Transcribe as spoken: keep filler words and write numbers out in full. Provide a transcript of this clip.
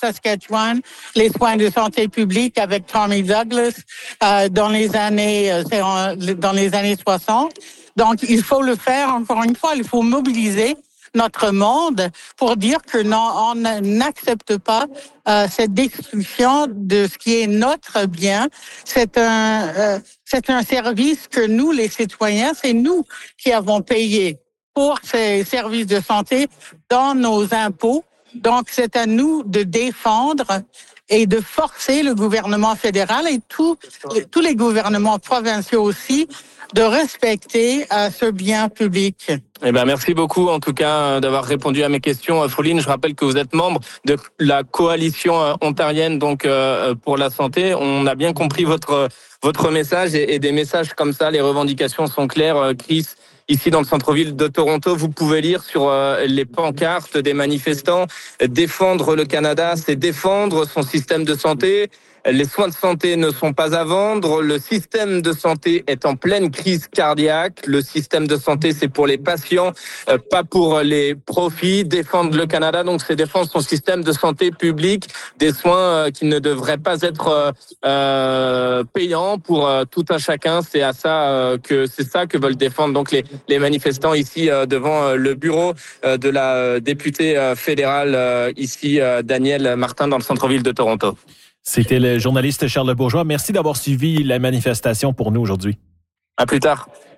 Saskatchewan, les soins de santé publique avec Tommy Douglas euh, dans les années euh, c'est en, dans les années soixante. Donc, il faut le faire encore une fois. Il faut mobiliser notre monde pour dire que non, on n'accepte pas euh, cette destruction de ce qui est notre bien. C'est un, euh, c'est un service que nous, les citoyens, c'est nous qui avons payé pour ces services de santé dans nos impôts. Donc, c'est à nous de défendre et de forcer le gouvernement fédéral et tous tous les gouvernements provinciaux aussi de respecter euh, ce bien public. Eh ben, merci beaucoup, en tout cas, d'avoir répondu à mes questions. Frauline, je rappelle que vous êtes membre de la coalition ontarienne, donc, euh, pour la santé. On a bien compris votre, votre message et, et des messages comme ça. Les revendications sont claires. Chris, ici dans le centre-ville de Toronto, vous pouvez lire sur euh, les pancartes des manifestants, défendre le Canada, c'est défendre son système de santé. Les soins de santé ne sont pas à vendre. Le système de santé est en pleine crise cardiaque. Le système de santé, c'est pour les patients, euh, pas pour les profits. Défendre le Canada, donc, c'est défendre son système de santé public, des soins euh, qui ne devraient pas être euh, euh, payants pour euh, tout un chacun. C'est à ça euh, que c'est ça que veulent défendre donc les les manifestants ici euh, devant euh, le bureau euh, de la euh, députée euh, fédérale euh, ici, euh, Danielle Martin, dans le centre-ville de Toronto. C'était le journaliste Charles Bourgeois. Merci d'avoir suivi la manifestation pour nous aujourd'hui. À plus tard.